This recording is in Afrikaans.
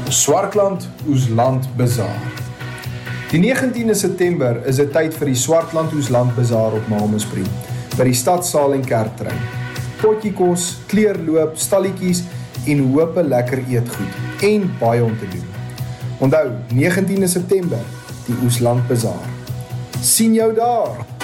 Swartland Oesland Bazaar. Die 19de September is 'n tyd vir die Swartland Oesland Bazaar op Malmesbury, by die stadsaal en kerktrein. Potjie kos, kleurloop, stalletjies en hope lekker eetgoed en baie om te doen. Onthou, 19de September, die Oesland Bazaar. Sien jou daar!